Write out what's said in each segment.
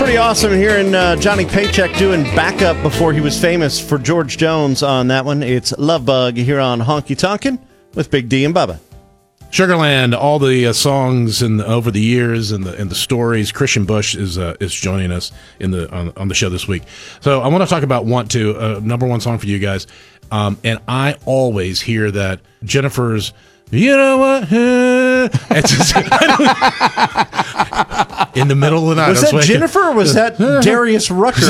Pretty awesome hearing Johnny Paycheck doing backup before he was famous for George Jones on that one. It's Love Bug here on Honky Tonkin' with Big D and Bubba. Sugarland, all the songs and over the years and the stories. Christian Bush is joining us on the show this week. So I want to talk about "Want To," number one song for you guys. And I always hear that Jennifer's, you know what? It's just, in the middle of the night. Was that Jennifer or was that Darius Rucker?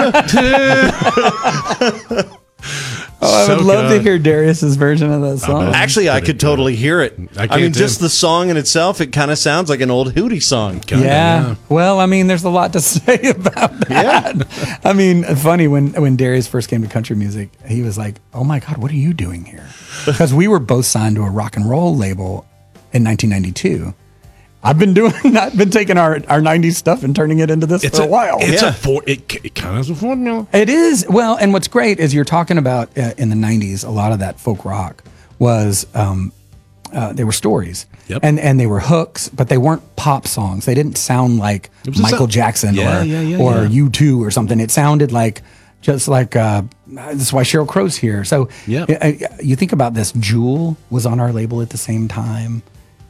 I would love to hear Darius's version of that song. Actually, I could totally hear it. I mean, just the song in itself, it kind of sounds like an old Hootie song. Yeah. Well, I mean, there's a lot to say about that. Yeah. I mean, funny, when Darius first came to country music, he was like, oh my God, what are you doing here? Because we were both signed to a rock and roll label in 1992. I've been taking our 90s stuff and turning it into this for a while. It kind of is a formula. It is. Well, and what's great is you're talking about in the 90s, a lot of that folk rock was, they were stories. Yep. And they were hooks, but they weren't pop songs. They didn't sound like Michael Jackson or U2 or something. It sounded like, just like, that's why Sheryl Crow's here. So you think about this, Jewel was on our label at the same time.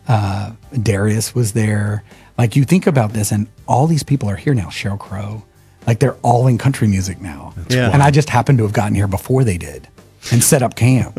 Darius was there. Like, you think about this, and all these people are here now. Sheryl Crow, like, they're all in country music now. And I just happened to have gotten here before they did and set up camp.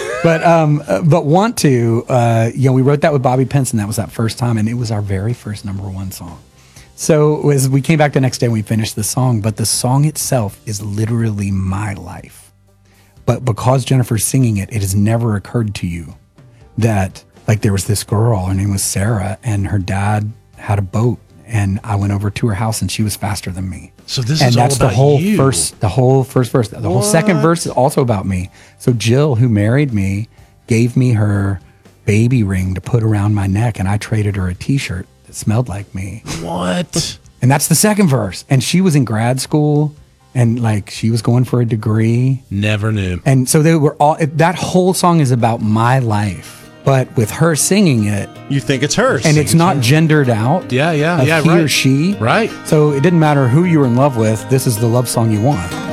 But Want To, we wrote that with Bobby Pinson. That was that first time, and it was our very first number one song. So as we came back the next day and we finished the song, but the song itself is literally my life. But because Jennifer's singing it, it has never occurred to you that, like, there was this girl, her name was Sarah, and her dad had a boat, and I went over to her house, and she was faster than me. So this is all about the whole you. the whole first verse. The whole second verse is also about me. So Jill, who married me, gave me her baby ring to put around my neck, and I traded her a T-shirt that smelled like me. What? And that's the second verse. And she was in grad school, and, like, she was going for a degree. Never knew. And so they were all. That whole song is about my life. But with her singing it, you think it's hers, and it's not gendered out. Yeah, he or she. Right. So it didn't matter who you were in love with. This is the love song you want.